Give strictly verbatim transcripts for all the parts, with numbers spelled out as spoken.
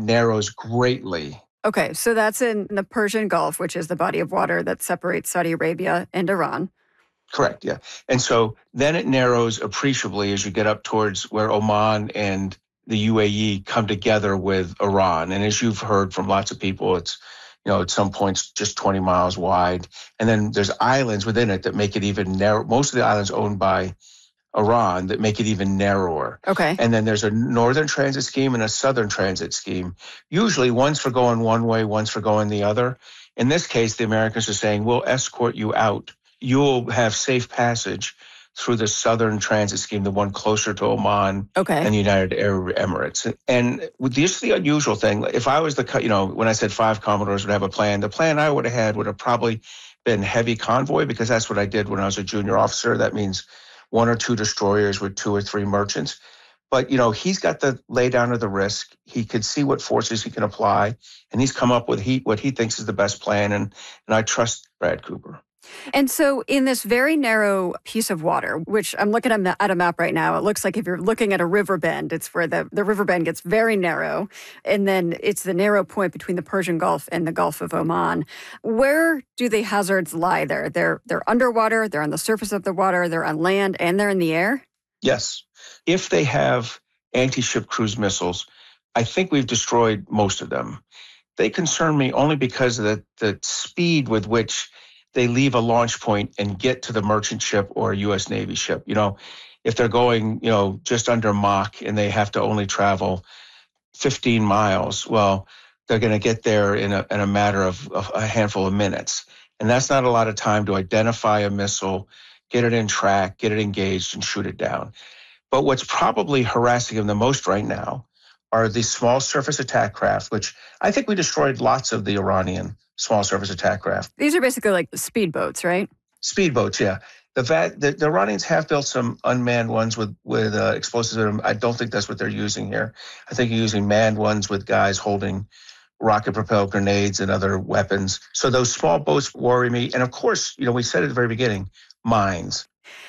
narrows greatly. Okay, so that's in the Persian Gulf, which is the body of water that separates Saudi Arabia and Iran. Correct, yeah. And so then it narrows appreciably as you get up towards where Oman and the U A E come together with Iran. And as you've heard from lots of people, it's, you know, at some points just twenty miles wide. And then there's islands within it that make it even narrow. Most of the islands owned by Iran that make it even narrower. Okay. And then there's a northern transit scheme and a southern transit scheme. Usually one's for going one way, one's for going the other. In this case, the Americans are saying, we'll escort you out. You'll have safe passage through the southern transit scheme, the one closer to Oman okay. and the United Arab Emirates. And with this is the unusual thing. If I was the, you know, when I said five Commodores would have a plan, the plan I would have had would have probably been heavy convoy, because that's what I did when I was a junior officer. That means one or two destroyers with two or three merchants. But, you know, he's got the laydown of the risk. He could see what forces he can apply, and he's come up with he, what he thinks is the best plan. And, and I trust Brad Cooper. And so in this very narrow piece of water, which I'm looking at, at a map right now, it looks like if you're looking at a river bend, it's where the, the river bend gets very narrow. And then it's the narrow point between the Persian Gulf and the Gulf of Oman. Where do the hazards lie there? They're, they're underwater, they're on the surface of the water, they're on land, and they're in the air? Yes. If they have anti-ship cruise missiles, I think we've destroyed most of them. They concern me only because of the, the speed with which they leave a launch point and get to the merchant ship or a U S Navy ship. You know, if they're going, you know, just under Mach and they have to only travel fifteen miles, well, they're going to get there in a, in a matter of, of a handful of minutes. And that's not a lot of time to identify a missile, get it in track, get it engaged, and shoot it down. But what's probably harassing them the most right now are these small surface attack craft, which I think we destroyed lots of the Iranian small surface attack craft. These are basically like speedboats, right? Speedboats, yeah. The, va- the, the Iranians have built some unmanned ones with, with uh, explosives in them. I don't think that's what they're using here. I think you're using manned ones with guys holding rocket-propelled grenades and other weapons. So those small boats worry me. And of course, you know, we said at the very beginning, mines.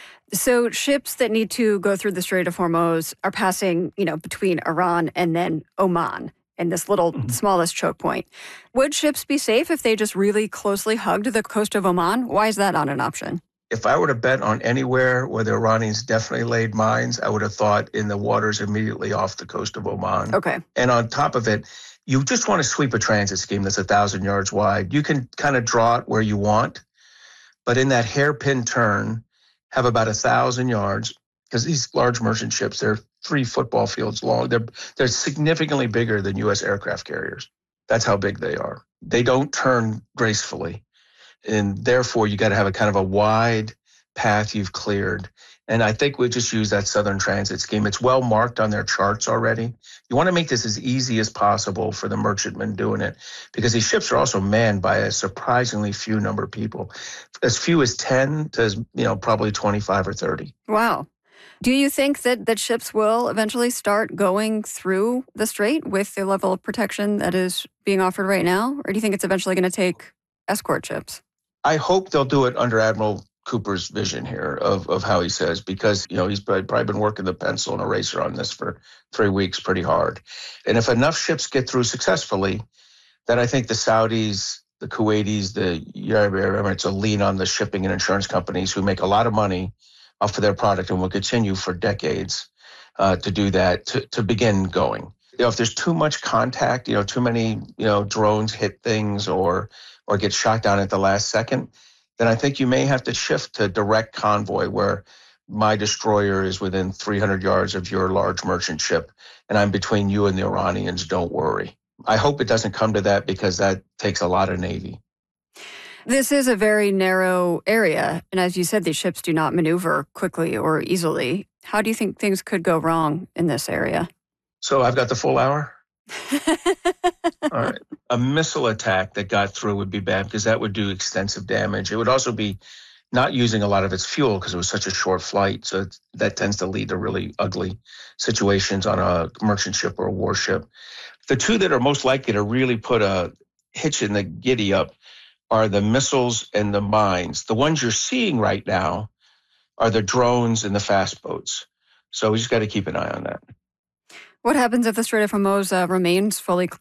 So ships that need to go through the Strait of Hormuz are passing, you know, between Iran and then Oman in this little mm-hmm. smallest choke point. Would ships be safe if they just really closely hugged the coast of Oman? Why is that not an option? If I were to bet on anywhere where the Iranians definitely laid mines, I would have thought in the waters immediately off the coast of Oman. Okay. And on top of it, you just want to sweep a transit scheme that's a thousand yards wide. You can kind of draw it where you want, but in that hairpin turn, have about a thousand yards, because these large merchant ships, they're three football fields long. They're they're significantly bigger than U S aircraft carriers. That's how big they are. They don't turn gracefully. And therefore, you got to have a kind of a wide path you've cleared. And I think we just use that Southern Transit scheme. It's well marked on their charts already. You want to make this as easy as possible for the merchantmen doing it, because these ships are also manned by a surprisingly few number of people, as few as ten to, you know, probably twenty-five or thirty. Wow. Do you think that, that ships will eventually start going through the strait with the level of protection that is being offered right now? Or do you think it's eventually going to take escort ships? I hope they'll do it under Admiral Cooper's vision here of, of how he says, because, you know, he's probably been working the pencil and eraser on this for three weeks pretty hard. And if enough ships get through successfully, then I think the Saudis, the Kuwaitis, the Arab Emirates will lean on the shipping and insurance companies who make a lot of money off of their product and will continue for decades uh, to do that, to, to begin going. You know, if there's too much contact, you know, too many, you know, drones hit things or or get shot down at the last second, then I think you may have to shift to direct convoy, where my destroyer is within three hundred yards of your large merchant ship, and I'm between you and the Iranians. Don't worry. I hope it doesn't come to that, because that takes a lot of Navy. This is a very narrow area, and as you said, these ships do not maneuver quickly or easily. How do you think things could go wrong in this area? So I've got the full hour? All right. A missile attack that got through would be bad, because that would do extensive damage. It would also be not using a lot of its fuel, because it was such a short flight. So that tends to lead to really ugly situations on a merchant ship or a warship. The two that are most likely to really put a hitch in the giddy up are the missiles and the mines. The ones you're seeing right now are the drones and the fast boats. So we just got to keep an eye on that. What happens if the Strait of Hormuz uh, remains fully